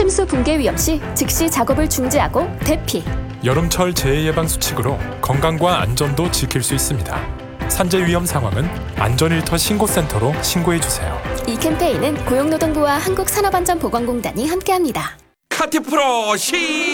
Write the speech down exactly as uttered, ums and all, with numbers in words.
침수 붕괴 위험 시 즉시 작업을 중지하고 대피. 여름철 재해 예방 수칙으로 건강과 안전도 지킬 수 있습니다. 산재 위험 상황은 안전일터 신고센터로 신고해 주세요. 이 캠페인은 고용노동부와 한국산업안전보건공단이 함께합니다. 카티프로 시